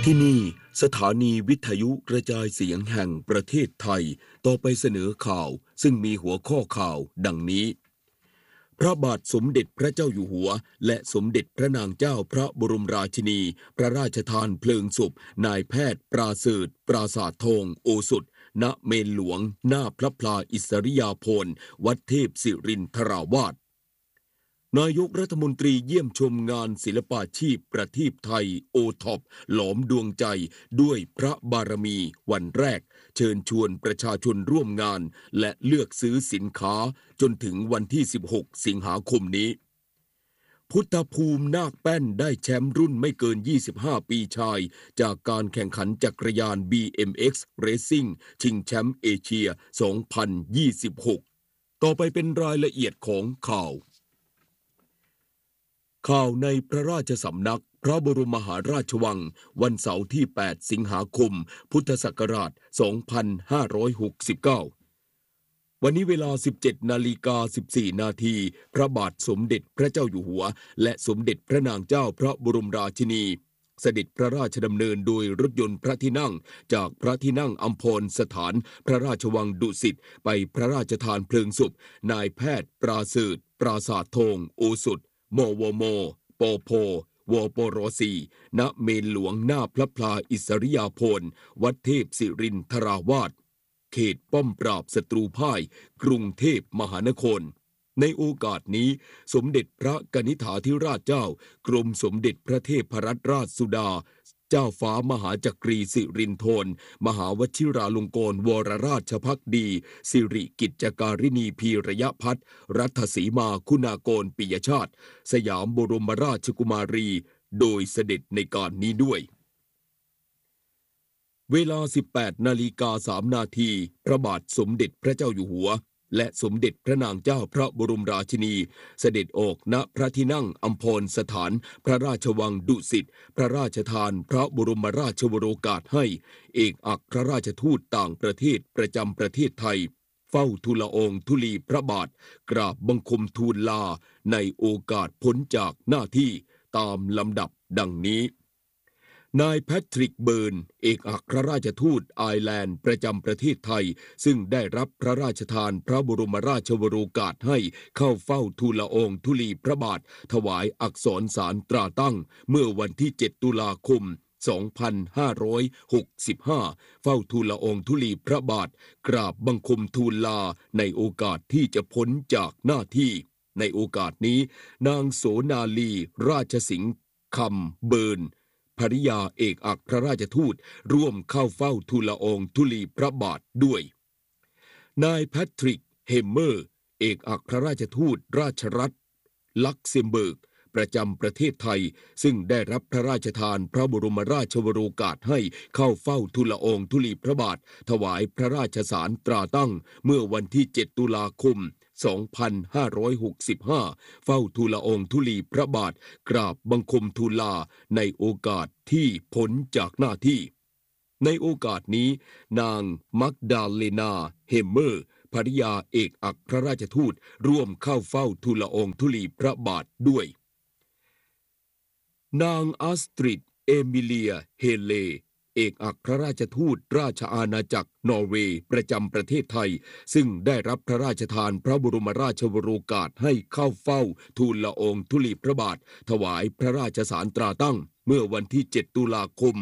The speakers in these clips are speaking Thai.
ที่นี่สถานีวิทยุกระจายเสียงแห่งประเทศไทยต่อไปเสนอข่าวซึ่งมีหัวข้อข่าวดังนี้พระบาทสมเด็จพระเจ้าอยู่หัวและสมเด็จพระนางเจ้าพระบรมราชินีพระราชทานเพลิงศพนายแพทย์ปราเสริฐปราสาททองโอสถณเมนหลวงหน้าพระพลาอิสริยาภรณ์วัดเทพศิรินทราวาสนายกรัฐมนตรีเยี่ยมชมงานศิลปาชีพประทีปไทยโอท็อปหลอมดวงใจด้วยพระบารมีวันแรกเชิญชวนประชาชนร่วมงานและเลือกซื้อสินค้าจนถึงวันที่16สิงหาคมนี้พุทธภูมินาคแป้นได้แชมป์รุ่นไม่เกิน25ปีชายจากการแข่งขันจักรยาน BMX Racing ชิงแชมป์เอเชีย2026ต่อไปเป็นรายละเอียดของข่าวในพระราชสำนักพระบรมมหาราชวังวันเสาร์ที่8สิงหาคมพุทธศักราช2569วันนี้เวลา 17:14 นาทีพระบาทสมเด็จพระเจ้าอยู่หัวและสมเด็จพระนางเจ้าพระบรมราชินีเสด็จพระราชดำเนินโดยรถยนต์พระที่นั่งจากพระที่นั่งอัมพรสถานพระราชวังดุสิตไปพระราชทานเพลิงศพนายแพทย์ปราเสริฐปราสาททองโอสถมวมปพวปร4ณเมนหลวงหน้าพระพลาอิสริยาภรณ์วัดเทพศิรินทราวาสเขตป้อมปราบศัตรูพ่ายกรุงเทพมหานครในโอกาสนี้สมเด็จพระกนิษฐาธิราชเจ้ากรมสมเด็จพระเทพรัตนราชสุดาเจ้าฟ้ามหาจักรีสิรินธรมหาวชิราลงกรณ์วรราชภักดีสิริกิจจการินีพีระยะพัฒน์รัฐสีมาคุณากรปิยชาติสยามบรมราชกุมารีโดยเสด็จในการนี้ด้วยเวลา 18:03 นาทีพระบาทสมเด็จพระเจ้าอยู่หัวและสมเด็จพระนางเจ้าพระบรมราชินีเสด็จออกณพระที่นั่งอัมพรสถานพระราชวังดุสิตพระราชทานพระบรมราชวโรกาสให้เอกอัครราชทูตต่างประเทศประจำประเทศไทยเฝ้าทูลละอองธุลีพระบาทกราบบังคมทูลลาในโอกาสพ้นจากหน้าที่ตามลำดับดังนี้นายแพทริกเบิร์นเอกอัครราชทูตไอร์แลนด์ประจำประเทศไทยซึ่งได้รับพระราชทานพระบรมราชวโรกาสให้เข้าเฝ้าทูลละอองธุลีพระบาทถวายอักษรสารตราตั้งเมื่อวันที่7ตุลาคม2565เฝ้าทูลละอองธุลีพระบาทกราบบังคมทูลลาในโอกาสที่จะพ้นจากหน้าที่ในโอกาสนี้นางโสนาลีราชสิงห์คำเบิร์นภริยาเอกอัครราชทูตร่วมเข้าเฝ้าทูลละอองธุลีพระบาทด้วยนายแพทริกเฮมเมอร์เอกอัครราชทูตราชรัฐลักเซมเบิร์กประจำประเทศไทยซึ่งได้รับพระราชทานพระบรมราชวโรกาสให้เข้าเฝ้าทูลละอองธุลีพระบาทถวายพระราชสารตราตั้งเมื่อวันที่7ตุลาคม2565เฝ้าทูลละอองธุลีพระบาทกราบบังคมทูลลาในโอกาสที่พ้นจากหน้าที่ในโอกาสนี้นางมักดาเลนาเฮมเมอร์ภริยาเอกอัครราชทูตร่วมเข้าเฝ้าทูลละอองธุลีพระบาทด้วยนางอัสตริดเอมิเลียเฮเลเอกอัครราชทูตราชอาณาจักรนอร์เวย์ประจำประเทศไทยซึ่งได้รับพระราชทานพระบรมราชวโรกาสให้เข้าเฝ้าทูลละอองธุลีพระบาทถวายพระราชสารตราตั้งเมื่อวันที่7ตุลาคม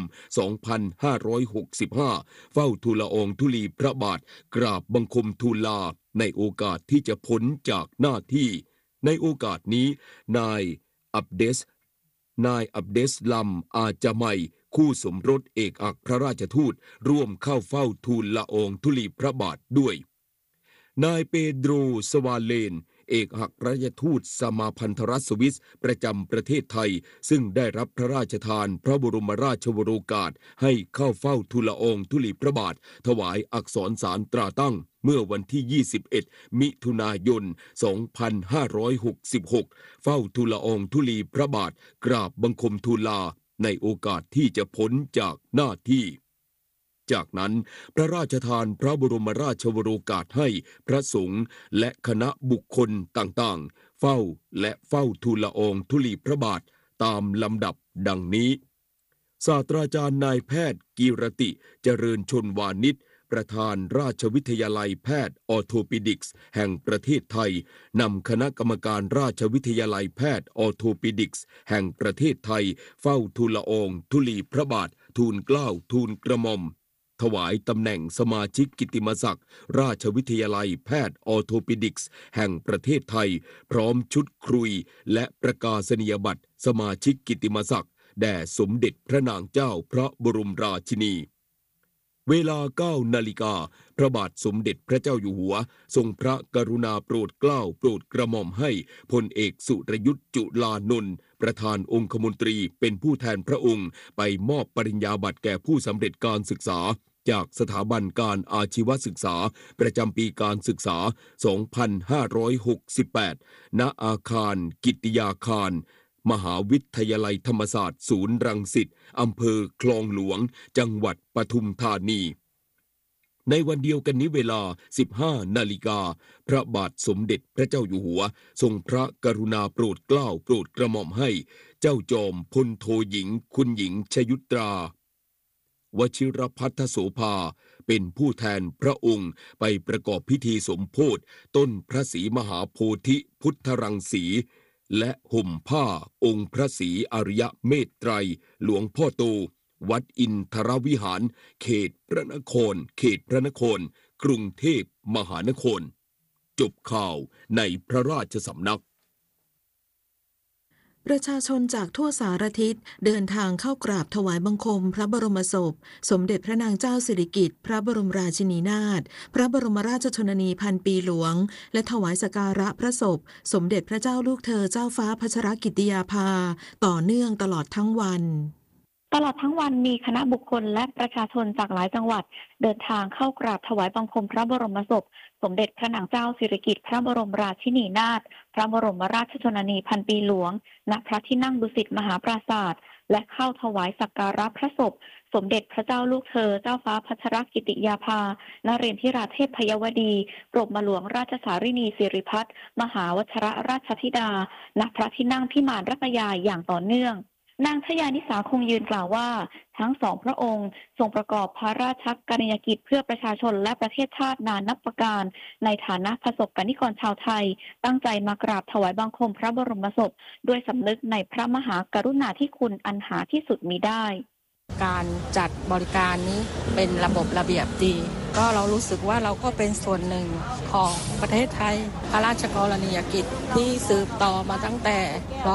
2565เฝ้าทูลละอองธุลีพระบาทกราบบังคมทูลลาในโอกาสที่จะพ้นจากหน้าที่ในโอกาสนี้นายอับเดสลัมอาจาไมคู่สมรสเอกอัครราชทูตร่วมเข้าเฝ้าทูลละอองธุลีพระบาทด้วยนายเปโดรสวาเลนเอกอัครราชทูตสมาพันธรัฐสวิสประจำประเทศไทยซึ่งได้รับพระราชทานพระบรมราชวโรกาสให้เข้าเฝ้าทูลละอองธุลีพระบาทถวายอักษรสารตราตั้งเมื่อวันที่21มิถุนายน2566เฝ้าทูลละอองธุลีพระบาทกราบบังคมทูลลาในโอกาสที่จะพ้นจากหน้าที่จากนั้นพระราชทานพระบรมราชวโรกาสให้พระสงฆ์และคณะบุคคลต่างๆเฝ้าทูลละอองธุลีพระบาทตามลำดับดังนี้ศาสตราจารย์นายแพทย์กีรติเจริญชลวานิชประธานราชวิทยาลัยแพทย์ออร์โทปิดิกส์แห่งประเทศไทยนำคณะกรรมการราชวิทยาลัยแพทย์ออร์โทปิดิกส์แห่งประเทศไทยเฝ้าทูลละอองธุลีพระบาททูลเกล้าทูลกระหม่อมถวายตำแหน่งสมาชิกกิตติมศักดิ์ราชวิทยาลัยแพทย์ออร์โทปิดิกส์แห่งประเทศไทยพร้อมชุดครุยและประกาศนียบัตรสมาชิกกิตติมศักดิ์แด่สมเด็จพระนางเจ้าพระบรมราชินีเวลา 9 นาฬิกาพระบาทสมเด็จพระเจ้าอยู่หัวทรงพระกรุณาโปรดเกล้าโปรดกระหม่อมให้พลเอกสุรยุทธ์จุลานนท์ประธานองคมนตรีเป็นผู้แทนพระองค์ไปมอบปริญญาบัตรแก่ผู้สำเร็จการศึกษาจากสถาบันการอาชีวศึกษาประจำปีการศึกษา 2568 ณ อาคารกิตติยาคารมหาวิทยาลัยธรรมศาสตร์ศูนย์รังสิตอำเภอคลองหลวงจังหวัดปทุมธานีในวันเดียวกันนี้เวลา 15 นาฬิกาพระบาทสมเด็จพระเจ้าอยู่หัวทรงพระกรุณาโปรดเกล้าโปรดกระหม่อมให้เจ้าจอมพลโทหญิงคุณหญิงชยุตราวชิรพัฒโสภาเป็นผู้แทนพระองค์ไปประกอบพิธีสมโภชต้นพระศรีมหาโพธิพุทธรังสีและห่มผ้าองค์พระศรีอริยเมตไตรหลวงพ่อโตวัดอินทรวิหารเขตพระนครกรุงเทพมหานครจบข่าวในพระราชสำนักประชาชนจากทั่วสารทิศเดินทางเข้ากราบถวายบังคมพระบรมศพสมเด็จพระนางเจ้าสิริกิติ์พระบรมราชินีนาถพระบรมราชชนนีพันปีหลวงและถวายสักการะพระศพสมเด็จพระเจ้าลูกเธอเจ้าฟ้าพัชรกิติยาภาต่อเนื่องตลอดทั้งวันมีคณะบุคคลและประชาชนจากหลายจังหวัดเดินทางเข้ากราบถวายบังคมพระบรมศพสมเด็จพระนางเจ้าสิริกิติ์พระบรมราชินีนาถพระบรมราชชนนีพันปีหลวงณพระที่นั่งดุสิตมหาปราสาทและเข้าถวายสักการะพระศพสมเด็จพระเจ้าลูกเธอเจ้าฟ้าพัชรกิติยาภานเรนทิราเทพยวดีกรมหลวงราชสารินีสิริพัฒน์มหาวชรราชธิดาณพระที่นั่งพิมานรัตยาอย่างต่อเนื่องนางชยานิสาคงยืนกล่าวว่าทั้งสองพระองค์ทรงประกอบพระราชกรณียกิจเพื่อประชาชนและประเทศชาตินานนับประการในฐานะประสบกนิกรชาวไทยตั้งใจมากราบถวายบังคมพระบรมศพด้วยสำนึกในพระมหากรุณาธิคุณอันหาที่สุดมิได้การจัดบริการนี้เป็นระบบระเบียบดีก็เรารู้สึกว่าเราก็เป็นส่วนหนึ่งของประเทศไทยพระราชกรณียกิจที่สืบต่อมาตั้งแต่ร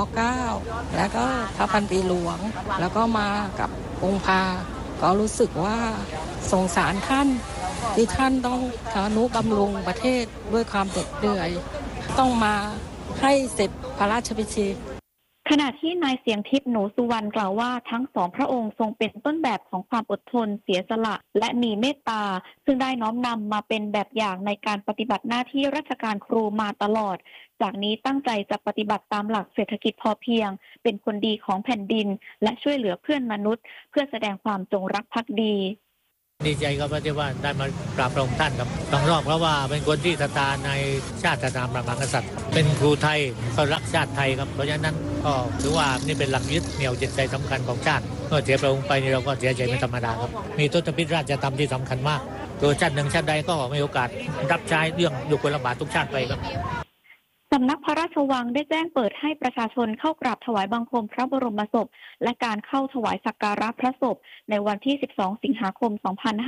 .9 แล้วก็พระพันปีหลวงแล้วก็มากับองค์พาก็รู้สึกว่าสงสารท่านที่ท่านต้องทนุบำรุงประเทศด้วยความเหน็ดเหนื่อยต้องมาให้เสร็จพระราชพิธีขณะที่นายเสียงทิพย์หนูสุวรรณกล่าวว่าทั้งสองพระองค์ทรงเป็นต้นแบบของความอดทนเสียสละและมีเมตตาซึ่งได้น้อมนำมาเป็นแบบอย่างในการปฏิบัติหน้าที่ราชการครูมาตลอดจากนี้ตั้งใจจะปฏิบัติตามหลักเศรษฐกิจพอเพียงเป็นคนดีของแผ่นดินและช่วยเหลือเพื่อนมนุษย์เพื่อแสดงความจงรักภักดีดีใจครับที่ว่าได้มากราบพระองค์ท่านครับต้องรอบเพราะว่าเป็นคนที่ศรัทธาในชาติศาสนาพระมหากษัตริย์เป็นครูไทยก็รักชาติไทยครับเพราะฉะนั้นก็ถือว่านี่เป็นหลักยึดเหนี่ยวจิตใจสำคัญของชาติเมื่อเสียพระองค์ไปนี่เราก็เสียใจไม่ธรรมดาครับมีทศพิธราชธรรมที่สำคัญมากตัวชาติหนึ่งชาติใดก็มีโอกาสรับใช้เรื่องยุคลบาททุกชาติไปครับสำนักพระราชวังได้แจ้งเปิดให้ประชาชนเข้ากราบถวายบังคมพระบรมศพและการเข้าถวายสักการะพระศพในวันที่ 12 สิงหาคม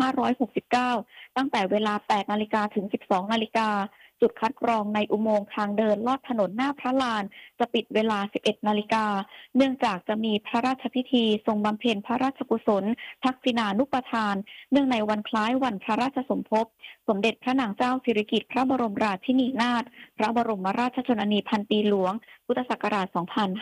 2569 ตั้งแต่เวลา 8 นาฬิกาถึง 12 นาฬิกาจุดคัดกรองในอุโมงค์ทางเดินลอดถนนหน้าพระลานจะปิดเวลา 11 นาฬิกาเนื่องจากจะมีพระราชพิธีทรงบำเพ็ญพระราชกุศลทักษิณานุปทานเนื่องในวันคล้ายวันพระราชสมภพสมเด็จพระนางเจ้าสิริกิติ์พระบรมราชินีนาถพระบรมราชชนนีพันปีหลวงพุทธศักราช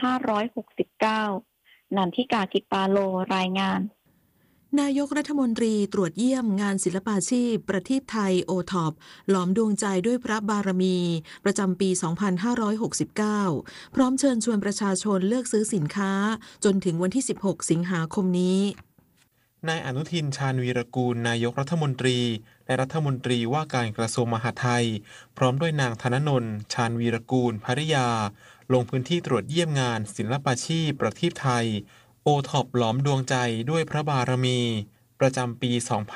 2569 นันทิกา กิจปาโลรายงานนายกรัฐมนตรีตรวจเยี่ยมงานศิลปาชีพประทีปไทยโอท็อปหลอมดวงใจด้วยพระบารมีประจำปี 2569 พร้อมเชิญชวนประชาชนเลือกซื้อสินค้าจนถึงวันที่ 16 สิงหาคมนี้นายอนุทินชาญวีรกูลนายกรัฐมนตรีและรัฐมนตรีว่าการกระทรวงมหาดไทยพร้อมด้วยนางธนนนท์ชาญวีรกูลภริยาลงพื้นที่ตรวจเยี่ยมงานศิลปาชีพประทีปไทย OTOP หลอมดวงใจด้วยพระบารมีประจำปี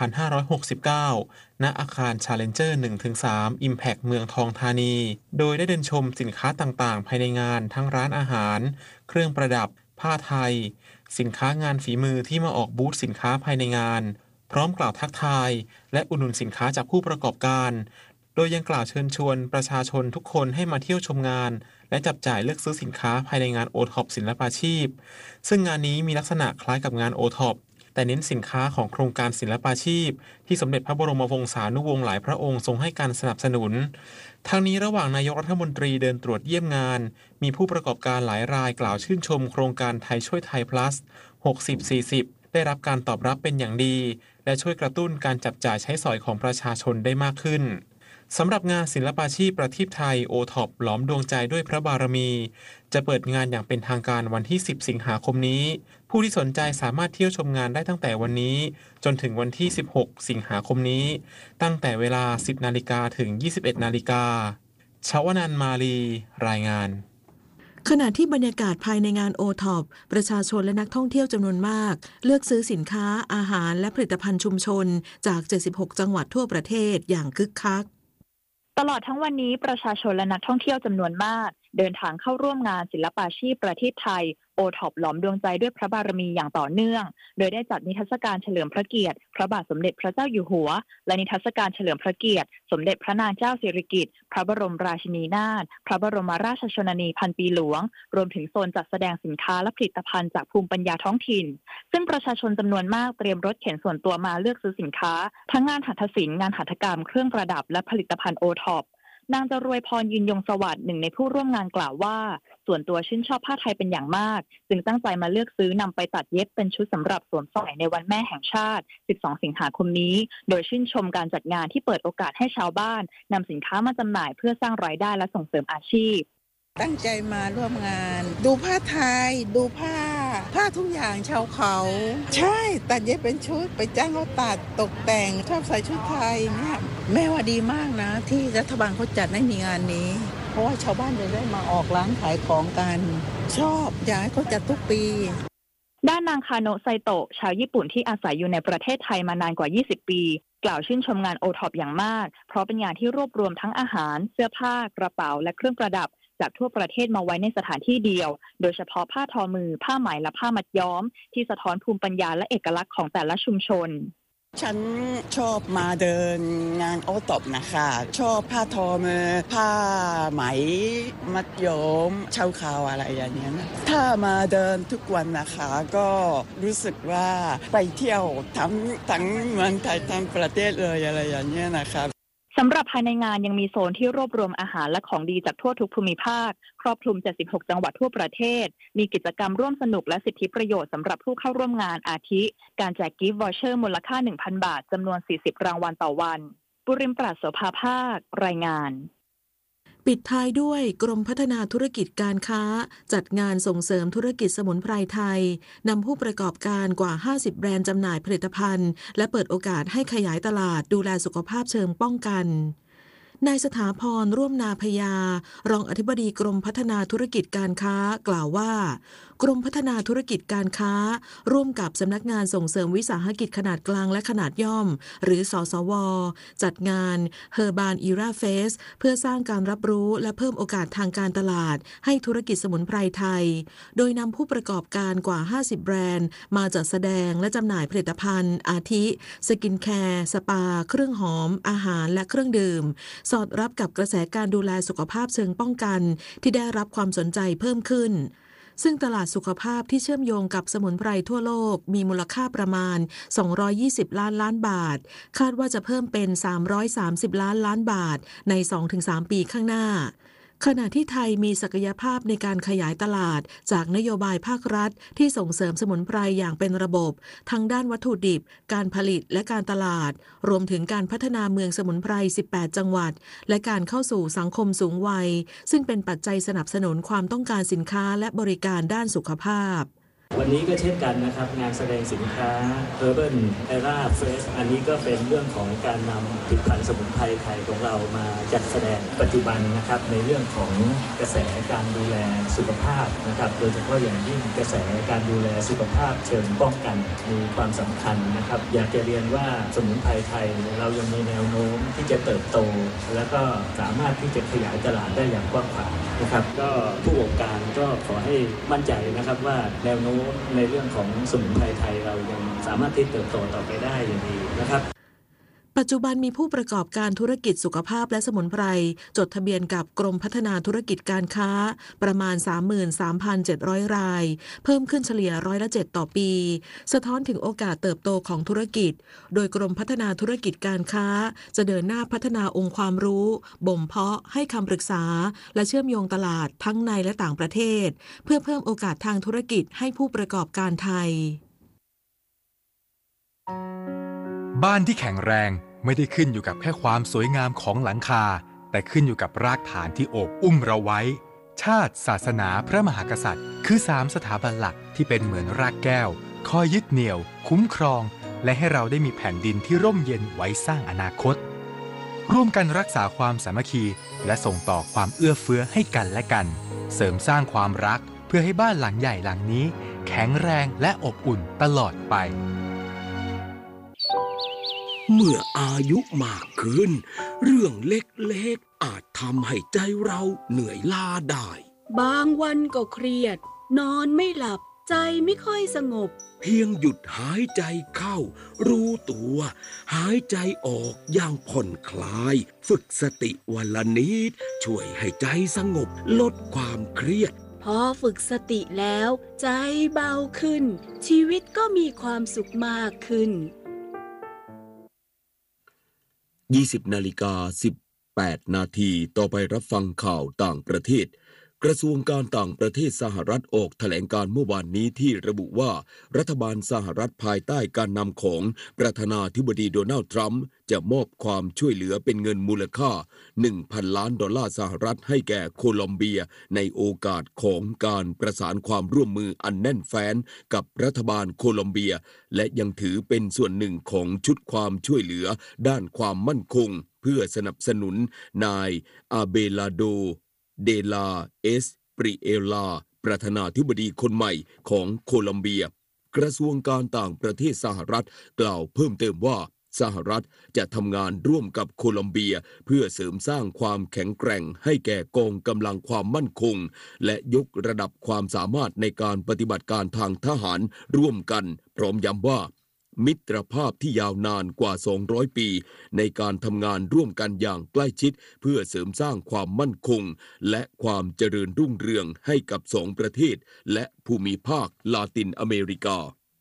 2569 ณ อาคาร Challenger 1-3 Impact เมืองทองธานี โดยได้เดินชมสินค้าต่างๆ ภายในงานทั้งร้านอาหาร เครื่องประดับ ผ้าไทย สินค้างานฝีมือที่มาออกบูธสินค้าภายในงาน พร้อมกล่าวทักทาย และอุดหนุนสินค้าจากผู้ประกอบการ โดยยังกล่าวเชิญชวนประชาชนทุกคนให้มาเที่ยวชมงาน และจับจ่ายเลือกซื้อสินค้าภายในงาน OTOP ศิลปาชีพ ซึ่งงานนี้มีลักษณะคล้ายกับงาน OTOP แต่เน้นสินค้าของโครงการศิลปาชีพที่สมเด็จพระบรมวงศานุวงศ์หลายพระองค์ทรงให้การสนับสนุนทางนี้ระหว่างนายกรัฐมนตรีเดินตรวจเยี่ยมงานมีผู้ประกอบการหลายรายกล่าวชื่นชมโครงการไทยช่วยไทย plus 60-40 ได้รับการตอบรับเป็นอย่างดีและช่วยกระตุ้นการจับจ่ายใช้สอยของประชาชนได้มากขึ้นสำหรับงานศิลปาชีพประทีปไทย OTOP หลอมดวงใจด้วยพระบารมีจะเปิดงานอย่างเป็นทางการวันที่ 10 สิงหาคมนี้ผู้ที่สนใจสามารถเที่ยวชมงานได้ตั้งแต่วันนี้จนถึงวันที่ 16 สิงหาคมนี้ตั้งแต่เวลา 10 นาฬิกาถึง 21 นาฬิกาชวนันท์ มาลีรายงานขณะที่บรรยากาศภายในงาน OTOP ประชาชนและนักท่องเที่ยวจำนวนมากเลือกซื้อสินค้าอาหารและผลิตภัณฑ์ชุมชนจาก 76 จังหวัดทั่วประเทศอย่างคึกคักตลอดทั้งวันนี้ประชาชนและนักท่องเที่ยวจำนวนมากเดินทางเข้าร่วมงานศิลปาชีพประเทศไทย OTOP หลอมดวงใจด้วยพระบารมีอย่างต่อเนื่องโดยได้จัดนิทรรศการเฉลิมพระเกียรติพระบาทสมเด็จพระเจ้าอยู่หัวและนิทรรศการเฉลิมพระเกียรติสมเด็จพระนางเจ้าสิริกิติ์พระบรมราชินีนาถพระบรมราชชนนีพันปีหลวงรวมถึงโซนจัดแสดงสินค้าและผลิตภัณฑ์จากภูมิปัญญาท้องถิ่นซึ่งประชาชนจำนวนมากเตรียมรถเข็นส่วนตัวมาเลือกซื้อสินค้าทั้งงานหัตถศิลป์งานหัตถกรรมเครื่องประดับและผลิตภัณฑ์ OTOPนางจรวยพรยืนยงสวัสดิ์หนึ่งในผู้ร่วมงานกล่าวว่าส่วนตัวชื่นชอบผ้าไทยเป็นอย่างมากจึงตั้งใจมาเลือกซื้อนำไปตัดเย็บเป็นชุดสำหรับสวมใส่ในวันแม่แห่งชาติ 12 สิงหาคมนี้โดยชื่นชมการจัดงานที่เปิดโอกาสให้ชาวบ้านนำสินค้ามาจำหน่ายเพื่อสร้างรายได้และส่งเสริมอาชีพตั้งใจมาร่วมงานดูผ้าไทยดูผ้าทุกอย่างชาวเขาใช่ตัดเย็บเป็นชุดไปจ้างเขาตัดตกแต่งชอบใส่ชุดไทยเนี่ยแม่ว่าดีมากนะที่รัฐบาลเขาจัดให้มีงานนี้เพราะว่าชาวบ้านจะได้มาออกร้านขายของกันชอบอยากให้เขาจัดทุกปีด้านนางคาโนะไซโตะชาวญี่ปุ่นที่อาศัยอยู่ในประเทศไทยมานานกว่า20ปีกล่าวชื่นชมงาน OTOP อย่างมากเพราะเป็นงานที่รวบรวมทั้งอาหารเสื้อผ้ากระเป๋าและเครื่องประดับจากทั่วประเทศมาไว้ในสถานที่เดียวโดยเฉพาะผ้าทอมือผ้าไหมและผ้ามัดย้อมที่สะท้อนภูมิปัญญาและเอกลักษณ์ของแต่ละชุมชนฉันชอบมาเดินงาน OTOP นะคะชอบผ้าทอมือผ้าไหมมัดย้อมชาวเขาอะไรอย่างเงี้ยนะถ้ามาเดินทุกวันนะคะก็รู้สึกว่าไปเที่ยวทั้งเมืองไทยทั้งประเทศเลยอะไรอย่างเงี้ยนะคะสำหรับภายในงานยังมีโซนที่รวบรวมอาหารและของดีจากทั่วทุกภูมิภาคครอบคลุม76จังหวัดทั่วประเทศมีกิจกรรมร่วมสนุกและสิทธิประโยชน์สำหรับผู้เข้าร่วมงานอาทิการแจกกิฟต์วอเชอร์มูลค่า 1,000 บาทจำนวน40รางวัลต่อวันปุริมปราศโสภาภาครายงานปิดท้ายด้วยกรมพัฒนาธุรกิจการค้าจัดงานส่งเสริมธุรกิจสมุนไพรไทยนำผู้ประกอบการกว่า50แบรนด์จำหน่ายผลิตภัณฑ์และเปิดโอกาสให้ขยายตลาดดูแลสุขภาพเชิงป้องกันนายสถาพรร่วมนาพยารองอธิบดีกรมพัฒนาธุรกิจการค้ากล่าวว่ากรมพัฒนาธุรกิจการค้าร่วมกับสำนักงานส่งเสริมวิสาหกิจขนาดกลางและขนาดย่อมหรือสสวจัดงาน Herbal Era Fest เพื่อสร้างการรับรู้และเพิ่มโอกาสทางการตลาดให้ธุรกิจสมุนไพรไทยโดยนำผู้ประกอบการกว่า50แบรนด์มาจัดแสดงและจำหน่ายผลิตภัณฑ์อาทิสกินแคร์สปาเครื่องหอมอาหารและเครื่องดื่มสอดรับกับกระแสการดูแลสุขภาพเชิงป้องกันที่ได้รับความสนใจเพิ่มขึ้นซึ่งตลาดสุขภาพที่เชื่อมโยงกับสมุนไพรทั่วโลกมีมูลค่าประมาณ220ล้านบาทคาดว่าจะเพิ่มเป็น330ล้านบาทใน 2-3 ปีข้างหน้าขณะที่ไทยมีศักยภาพในการขยายตลาดจากนโยบายภาครัฐที่ส่งเสริมสมุนไพรอย่างเป็นระบบทั้งด้านวัตถุดิบการผลิตและการตลาดรวมถึงการพัฒนาเมืองสมุนไพร18จังหวัดและการเข้าสู่สังคมสูงวัยซึ่งเป็นปัจจัยสนับสนุนความต้องการสินค้าและบริการด้านสุขภาพวันนี้ก็เช่นกันนะครับงานแสดงสินค้า Urban Era Fest อันนี้ก็เป็นเรื่องของการนำผลิตภัณฑ์สมุนไพรไทยของเรามาจัดแสดงปัจจุบันนะครับในเรื่องของกระแสการดูแลสุขภาพนะครับโดยเฉพาะอย่างยิ่งกระแสการดูแลสุขภาพเชิงป้องกันมีความสำคัญนะครับอยากจะเรียนว่าสมุนไพรไทยเรายังมีแนวโน้มที่จะเติบโตและก็สามารถที่จะขยายตลาดได้อย่างกว้างขวางนะครับก็ผู้ประกอบการก็ขอให้มั่นใจนะครับว่าแนวโน้มในเรื่องของสมุนไพรไทยเรายังสามารถที่เติบโตต่อไปได้อย่างดีนะครับปัจจุบันมีผู้ประกอบการธุรกิจสุขภาพและสมุนไพรจดทะเบียนกับกรมพัฒนาธุรกิจการค้าประมาณ 33,700 รายเพิ่มขึ้นเฉลี่ย7%ต่อปีสะท้อนถึงโอกาสเติบโตของธุรกิจโดยกรมพัฒนาธุรกิจการค้าจะเดินหน้าพัฒนาองค์ความรู้บ่มเพาะให้คำปรึกษาและเชื่อมโยงตลาดทั้งในและต่างประเทศเพื่อเพิ่มโอกาสทางธุรกิจให้ผู้ประกอบการไทยบ้านที่แข็งแรงไม่ได้ขึ้นอยู่กับแค่ความสวยงามของหลังคาแต่ขึ้นอยู่กับรากฐานที่โอบอุ้มเราไว้ชาติศาสนาพระมหากษัตริย์คือ3สถาบันหลักที่เป็นเหมือนรากแก้วคอยยึดเหนี่ยวคุ้มครองและให้เราได้มีแผ่นดินที่ร่มเย็นไว้สร้างอนาคตร่วมกันรักษาความสามัคคีและส่งต่อความเอื้อเฟื้อให้กันและกันเสริมสร้างความรักเพื่อให้บ้านหลังใหญ่หลังนี้แข็งแรงและอบอุ่นตลอดไปเมื่ออายุมากขึ้นเรื่องเล็กๆอาจทำให้ใจเราเหนื่อยล้าได้บางวันก็เครียดนอนไม่หลับใจไม่ค่อยสงบเพียงหยุดหายใจเข้ารู้ตัวหายใจออกอย่างผ่อนคลายฝึกสติวันละนิดช่วยให้ใจสงบลดความเครียดพอฝึกสติแล้วใจเบาขึ้นชีวิตก็มีความสุขมากขึ้น 20:18 นาทีต่อไปรับฟังข่าวต่างประเทศกระทรวงการต่างประเทศสหรัฐออกแถลงการเมื่อวานนี้ที่ระบุว่ารัฐบาลสหรัฐภายใต้การนำของประธานาธิบดีโดนัลด์ทรัมป์จะมอบความช่วยเหลือเป็นเงินมูลค่า 1,000 ล้านดอลลาร์สหรัฐให้แก่โคลอมเบียในโอกาสของการประสานความร่วมมืออันแน่นแฟ้นกับรัฐบาลโคลอมเบียและยังถือเป็นส่วนหนึ่งของชุดความช่วยเหลือด้านความมั่นคงเพื่อสนับสนุนนายอาเบลาโดเดลาเอสปริเอลาประธานาธิบดีคนใหม่ของโคลอมเบียกระทรวงการต่างประเทศสหรัฐกล่าวเพิ่มเติมว่าสหรัฐจะทำงานร่วมกับโคลอมเบียเพื่อเสริมสร้างความแข็งแกร่งให้แก่กองกำลังความมั่นคงและยกระดับความสามารถในการปฏิบัติการทางทหารร่วมกันพร้อมย้ำว่ามิตรภาพที่ยาวนานกว่า200ปีในการทำงานร่วมกันอย่างใกล้ชิดเพื่อเสริมสร้างความมั่นคงและความเจริญรุ่งเรืองให้กับ2ประเทศและภูมิภาคลาตินอเมริกา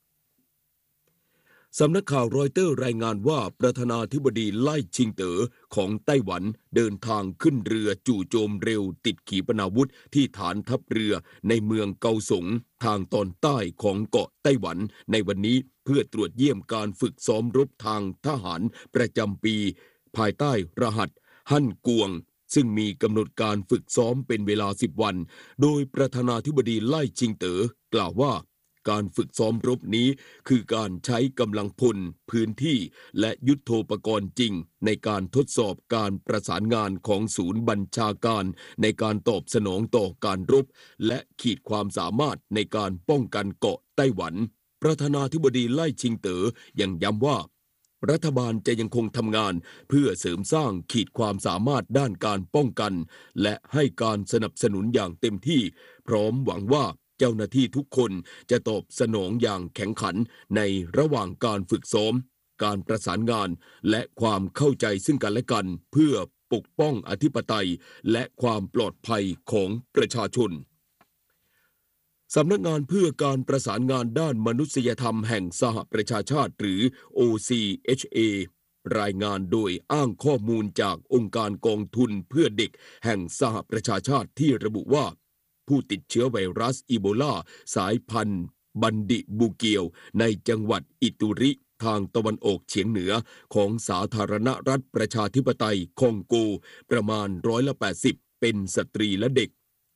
สำนักข่าวรอยเตอร์รายงานว่าประธานาธิบดีไล่ชิงเต๋อของไต้หวันเดินทางขึ้นเรือจู่โจมเร็วติดขีปนาวุธที่ฐานทัพเรือในเมืองเกาสงทางตอนใต้ของเกาะไต้หวันในวันนี้เพื่อตรวจเยี่ยมการฝึกซ้อมรบทางทหารประจำปีภายใต้รหัสฮั่นกวงซึ่งมีกำหนดการฝึกซ้อมเป็นเวลา10 วันโดยประธานาธิบดีไล่ชิงเต๋อกล่าวว่าการฝึกซ้อมรบนี้คือการใช้กำลังพลพื้นที่และยุทโธปกรณ์จริงในการทดสอบการประสานงานของศูนย์บัญชาการในการตอบสนองต่อการรบและขีดความสามารถในการป้องกันเกาะไต้หวันประธานาธิบดีไล่ชิงเต๋อยังย้ำว่ารัฐบาลจะยังคงทำงานเพื่อเสริมสร้างขีดความสามารถด้านการป้องกันและให้การสนับสนุนอย่างเต็มที่พร้อมหวังว่าเจ้าหน้าที่ทุกคนจะตอบสนองอย่างแข็งขันในระหว่างการฝึกซ้อมการประสานงานและความเข้าใจซึ่งกันและกันเพื่อปกป้องอธิปไตยและความปลอดภัยของประชาชนสำนักงานเพื่อการประสานงานด้านมนุษยธรรมแห่งสหประชาชาติหรือ OCHA รายงานโดยอ้างข้อมูลจากองค์การกองทุนเพื่อเด็กแห่งสหประชาชาติที่ระบุว่าผู้ติดเชื้อไวรัสอีโบลาสายพันธุ์บันดิบูเกียวในจังหวัดอิตุริทางตะวันออกเฉียงเหนือของสาธารณรัฐประชาธิปไตยคองโกประมาณ180เป็นสตรีและเด็ก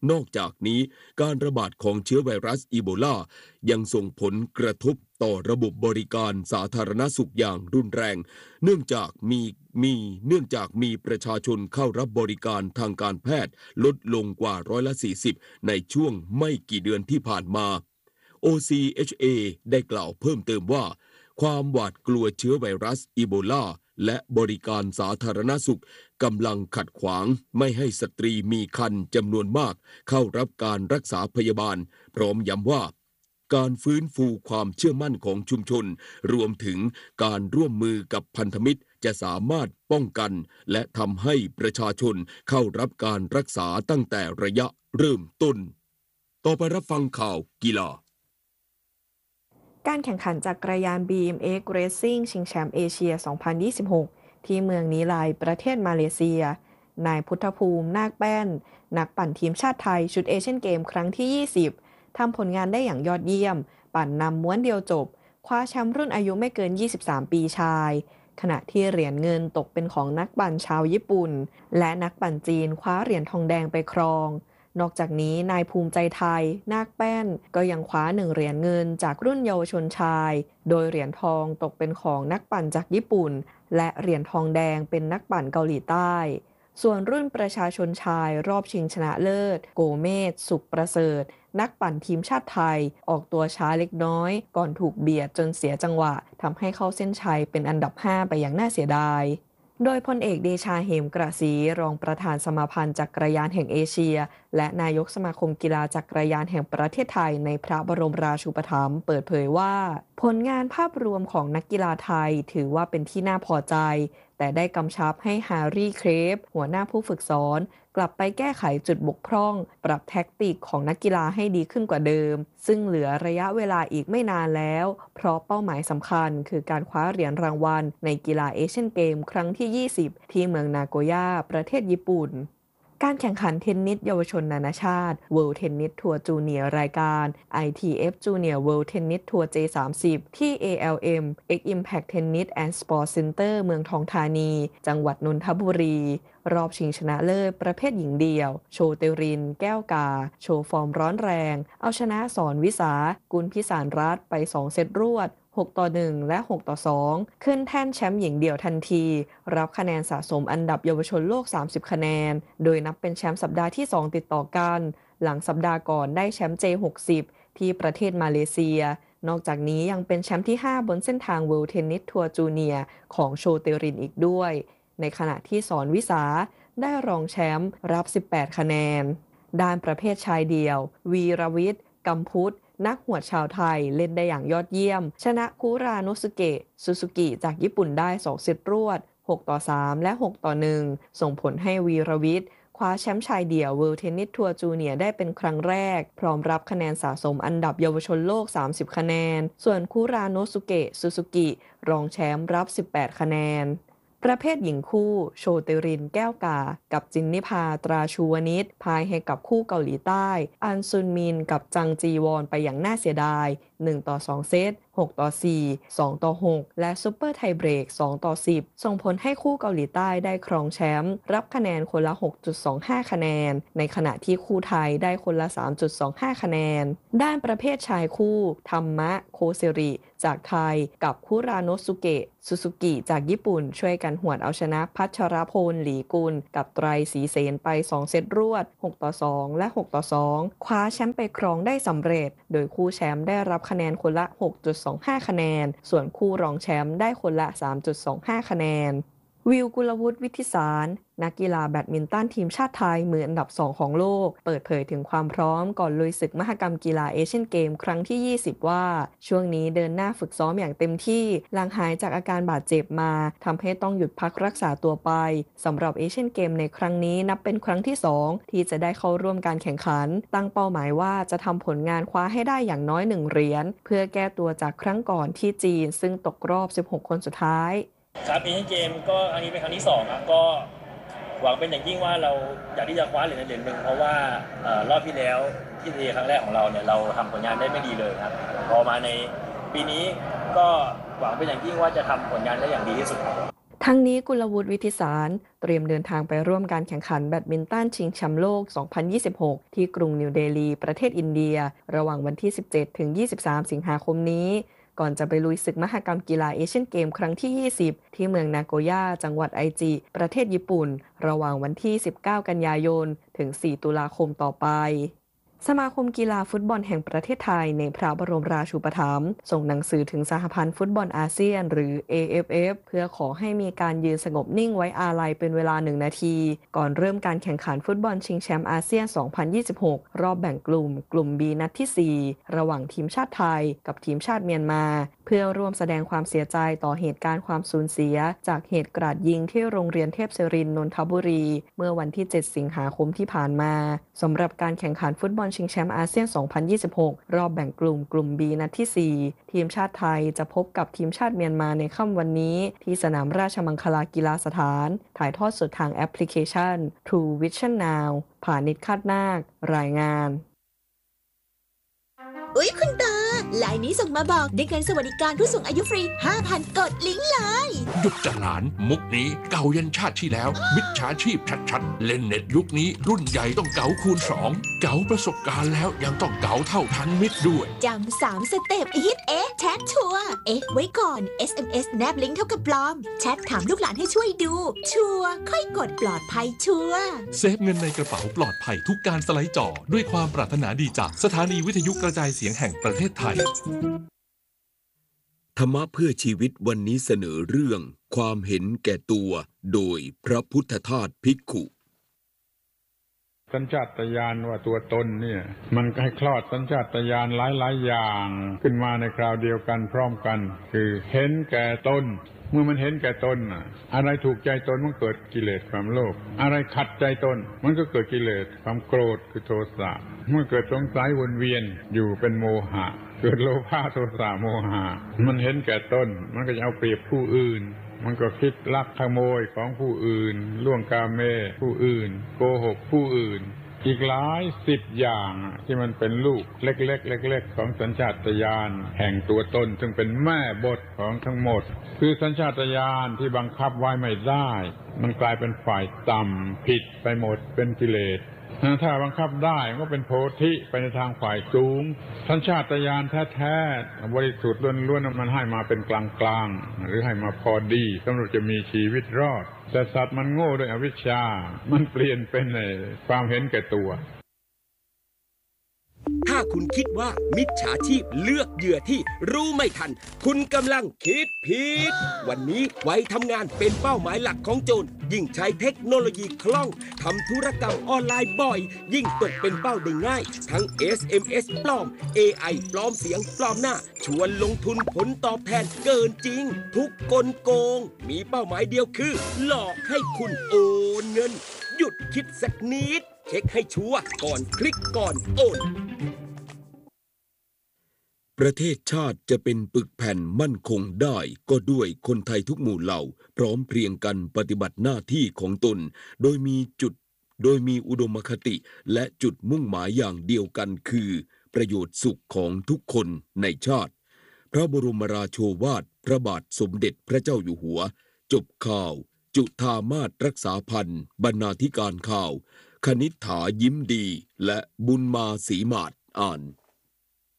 นอกจากนี้การระบาดของเชื้อไวรัสอีโบลายังส่งผลกระทบต่อระบบบริการสาธารณสุขอย่างรุนแรงเนื่องจากมีประชาชนเข้ารับบริการทางการแพทย์ลดลงกว่า40%ในช่วงไม่กี่เดือนที่ผ่านมา OCHA ได้กล่าวเพิ่มเติมว่าความหวาดกลัวเชื้อไวรัสอีโบลาและบริการสาธารณสุขกำลังขัดขวางไม่ให้สตรีมีครรภ์จำนวนมากเข้ารับการรักษาพยาบาลพร้อมย้ำว่าการฟื้นฟูความเชื่อมั่นของชุมชนรวมถึงการร่วมมือกับพันธมิตรจะสามารถป้องกันและทำให้ประชาชนเข้ารับการรักษาตั้งแต่ระยะเริ่มต้นต่อไปรับฟังข่าวกีฬาการแข่งขันจักรยาน BMX Racing ชิงแชมป์เอเชีย 2026 ที่เมืองนีไลประเทศมาเลเซียนายพุทธภูมินาคแป้นนักปั่นทีมชาติไทยชุดเอเชียนเกมครั้งที่ 20 ทำผลงานได้อย่างยอดเยี่ยมปั่นนำม้วนเดียวจบคว้าแชมป์รุ่นอายุไม่เกิน 23 ปีชายขณะที่เหรียญเงินตกเป็นของนักปั่นชาวญี่ปุ่นและนักปั่นจีนคว้าเหรียญทองแดงไปครองนอกจากนี้นายภูมิใจไทยนาคแป้นก็ยังคว้า1เหรียญเงินจากรุ่นเยาวชนชายโดยเหรียญทองตกเป็นของนักปั่นจากญี่ปุ่นและเหรียญทองแดงเป็นนักปั่นเกาหลีใต้ส่วนรุ่นประชาชนชายรอบชิงชนะเลิศโกเมศสุขประเสริฐนักปั่นทีมชาติไทยออกตัวช้าเล็กน้อยก่อนถูกเบียดจนเสียจังหวะทำให้เข้าเส้นชัยเป็นอันดับ 5 ไปอย่างน่าเสียดายโดยพลเอกเดชาเหมกระศรีรองประธานสมาพันธ์จักรยานแห่งเอเชียและนายกสมาคมกีฬาจักรยานแห่งประเทศไทยในพระบรมราชูปถัมภ์เปิดเผยว่าผลงานภาพรวมของนักกีฬาไทยถือว่าเป็นที่น่าพอใจแต่ได้กำชับให้แฮร์รี่เครฟหัวหน้าผู้ฝึกสอนกลับไปแก้ไขจุดบกพร่องปรับแท็กติกของนักกีฬาให้ดีขึ้นกว่าเดิมซึ่งเหลือระยะเวลาอีกไม่นานแล้วเพราะเป้าหมายสำคัญคือการคว้าเหรียญรางวัลในกีฬาเอเชียนเกมครั้งที่ 20 ที่เมืองนาโกย่าประเทศญี่ปุ่นการแข่งขันเทนนิสเยาวชนนานาชาติ World Tennis Tour Junior รายการ ITF Junior World Tennis Tour J30 ที่ ALM X Impact Tennis and Sport Center เมืองทองธานีจังหวัดนนทบุรีรอบชิงชนะเลิศประเภทหญิงเดี่ยวโชเตรินแก้วกาโชว์ฟอร์มร้อนแรงเอาชนะสอนวิสากุลพิสารรัตน์ไป2เซตรวด6-1 และ 6-2 ขึ้นแท่นแชมป์หญิงเดี่ยวทันทีรับคะแนนสะสมอันดับเยาวชนโลก30คะแนนโดยนับเป็นแชมป์สัปดาห์ที่2ติดต่อกันหลังสัปดาห์ก่อนได้แชมป์ J60 ที่ประเทศมาเลเซียนอกจากนี้ยังเป็นแชมป์ที่5บนเส้นทาง World Tennis Tour Junior ของโชเตรินอีกด้วยในขณะที่สอนวิสาได้รองแชมป์รับ18คะแนนด้านประเภทชายเดี่ยววีรวิทย์กำพุทธนักหวดชาวไทยเล่นได้อย่างยอดเยี่ยมชนะคุราโนสุเกะซูซูกิจากญี่ปุ่นได้2เซตรวด6-3 และ 6-1 ส่งผลให้วีรวิทย์คว้าแชมป์ชายเดี่ยว World Tennis Tour Junior ได้เป็นครั้งแรกพร้อมรับคะแนนสะสมอันดับเยาวชนโลก30คะแนนส่วนคุราโนสุเกะซูซูกิรองแชมป์รับ18คะแนนประเภทหญิงคู่โชเตรินแก้วกากับจินนิพาตราชูวนิชพายให้กับคู่เกาหลีใต้อันซุนมินกับจังจีวอนไปอย่างน่าเสียดาย1-2 เซต6-4 2-6 และซุปเปอร์ไทเบรก2-10ส่งผลให้คู่เกาหลีใต้ได้ครองแชมป์รับคะแนนคนละ 6.25 คะแนนในขณะที่คู่ไทยได้คนละ 3.25 คะแนนด้านประเภทชายคู่ธรรมะโคเซริจากไทยกับคุราโนสุเกะซูซูกิจากญี่ปุ่นช่วยกันหวดเอาชนะพัชรพลหลีกุลกับไตรศรีเสนไป2เซตรวด6-2 และ 6-2 คว้าแชมป์ไปครองได้สำเร็จโดยคู่แชมป์ได้รับคะแนนคนละ 6.25 คะแนนส่วนคู่รองแชมป์ได้คนละ 3.25 คะแนนวิวกุลวุฒิวิทิสารนักกีฬาแบดมินตันทีมชาติไทยมืออันดับ2ของโลกเปิดเผยถึงความพร้อมก่อนลุยศึกมหกรรมกีฬาเอเชียนเกมครั้งที่ 20ว่าช่วงนี้เดินหน้าฝึกซ้อมอย่างเต็มที่หลังหายจากอาการบาดเจ็บมาทำให้ต้องหยุดพักรักษาตัวไปสำหรับเอเชียนเกมในครั้งนี้นับเป็นครั้งที่2ที่จะได้เข้าร่วมการแข่งขันตั้งเป้าหมายว่าจะทำผลงานคว้าให้ได้อย่างน้อย1เหรียญเพื่อแก้ตัวจากครั้งก่อนที่จีนซึ่งตกรอบ16คนสุดท้ายครับเอเชียนเกมก็อันนี้เป็นครั้งที่2ครับก็หวังเป็นอย่างยิ่งว่าเราอยากที่จะคว้าเหรียญหนึ่งเพราะว่ารอบที่แล้วที่เทครั้งแรกของเราเนี่ยเราทำผลงานได้ไม่ดีเลยครับพอมาในปีนี้ก็หวังเป็นอย่างยิ่งว่าจะทำผลงานได้อย่างดีที่สุดครับทั้งนี้กุลวุฒิ วิทิสารเตรียมเดินทางไปร่วมการแข่งขันแบดมินตันชิงแชมป์โลก 2026 ที่กรุงนิวเดลีประเทศอินเดียระหว่างวันที่ 17 ถึง 23 สิงหาคมนี้ก่อนจะไปลุยศึกมหกรรมกีฬาเอเชียนเกมครั้งที่ 20 ที่เมืองนาโกย่าจังหวัดไอจิประเทศญี่ปุ่นระหว่างวันที่ 19 กันยายน ถึง 4 ตุลาคมต่อไปสมาคมกีฬาฟุตบอลแห่งประเทศไทยในพระบรมราชูปถัมภ์ส่งหนังสือถึงสหพันธ์ฟุตบอลอาเซียนหรือ AFF เพื่อขอให้มีการยืนสงบนิ่งไว้อาลัยเป็นเวลา1 นาทีก่อนเริ่มการแข่งขันฟุตบอลชิงแชมป์อาเซียน 2026 รอบแบ่งกลุ่ม B นัดที่ 4 ระหว่างทีมชาติไทยกับทีมชาติเมียนมาเพื่อร่วมแสดงความเสียใจต่อเหตุการณ์ความสูญเสียจากเหตุกราดยิงที่โรงเรียนเทพศิรินทร์นนทบุรีเมื่อวันที่ 7 สิงหาคมที่ผ่านมาสำหรับการแข่งขันฟุตบอลชิงแชมป์อาเซียน 2026 รอบแบ่งกลุ่ม B นัดที่ 4 ทีมชาติไทยจะพบกับทีมชาติเมียนมาในค่ำวันนี้ที่สนามราชมังคลากีฬาสถานถ่ายทอดสดทางแอปพลิเคชัน True Vision Now ผ่านิดคาดนาครายงานอุ๊ยคุณตาไลน์นี้ส่งมาบอกได้เงินสวัสดิการผู้สูงอายุฟรี 5,000 กดลิงก์เลยหยุดจะหลานมุกนี้เก่ายันชาติที่แล้วมิจฉาชีพชัดๆเล่นเน็ตยุคนี้รุ่นใหญ่ต้องเก๋าคูณ 2เก๋าประสบการณ์แล้วยังต้องเก๋าเท่าทันมิตรด้วยจำ3 สเต็ปฮิตแชทชัวร์ไว้ก่อน SMS แนบลิงก์เท่ากับปลอมแชทถามลูกหลานให้ช่วยดูชัวร์ค่อยกดปลอดภัยชัวร์เซฟเงินในกระเป๋าปลอดภัยทุกการสไลด์จอด้วยความปรารถนาดีจากสถานีวิทยุกระจายเสียงแห่งประเทศไทยธรรมะเพื่อชีวิตวันนี้เสนอเรื่องความเห็นแก่ตัวโดยพระพุทธทาสภิกขุสัญชาตญาณว่าตัวตนเนี่ยมันให้คลอดสัญชาตญาณหลายๆอย่างขึ้นมาในคราวเดียวกันพร้อมกันคือเห็นแก่ตนเมื่อมันเห็นแก่ตนอะไรถูกใจตนมันเกิดกิเลสความโลภอะไรขัดใจตนมันก็เกิดกิเลสความโกรธคือโทสะเมื่อเกิดสงสัยวนเวียนอยู่เป็นโมหะเกิดโลภะโทสะโมหะมันเห็นแก่ตนมันก็จะเอาเปรียบผู้อื่นมันก็คิดลักขโมยของผู้อื่นล่วงกาเมผู้อื่นโกหกผู้อื่นอีกหลาย10อย่างที่มันเป็นลูกเล็กๆของสัญชาตญาณแห่งตัวตนซึ่งเป็นแม่บทของทั้งหมดคือสัญชาตญาณที่บังคับไว้ไม่ได้มันกลายเป็นฝ่ายต่ำผิดไปหมดเป็นกิเลสถ้าบังคับได้มันก็เป็นโพธิไปในทางฝ่ายสูงสัญชาตญาณแท้ๆบริสุทธิ์ล้วนๆมันให้มาเป็นกลางๆหรือให้มาพอดีสำหรับจะมีชีวิตรอดแต่สัตว์มันโง่ด้วยอวิชชามันเปลี่ยนเป็นความเห็นแก่ตัวถ้าคุณคิดว่ามิจฉาชีพเลือกเหยื่อที่รู้ไม่ทันคุณกำลังคิดผิดวันนี้วัยทำงานเป็นเป้าหมายหลักของโจรยิ่งใช้เทคโนโลยีคล่องทำธุรกรรมออนไลน์บ่อยยิ่งตกเป็นเป้าได้ง่ายทั้ง SMS ปลอม AI ปลอมเสียงปลอมหน้าชวนลงทุนผลตอบแทนเกินจริงทุกกลโกงมีเป้าหมายเดียวคือหลอกให้คุณโอนเงินหยุดคิดสักนิดเช็คให้ชัวร์ก่อนคลิกก่อนโอนประเทศชาติจะเป็นปึกแผ่นมั่นคงได้ก็ด้วยคนไทยทุกหมู่เหล่าพร้อมเพรียงกันปฏิบัติหน้าที่ของตนโดยมีอุดมคติและจุดมุ่งหมายอย่างเดียวกันคือประโยชน์สุขของทุกคนในชาติพระบรมราโชวาทพระบาทสมเด็จพระเจ้าอยู่หัวจบข่าวจุฑามาสรักษาพันธ์บรรณาธิการข่าวคณิษฐายิ้มดีและบุญมาศรีมาศอ่าน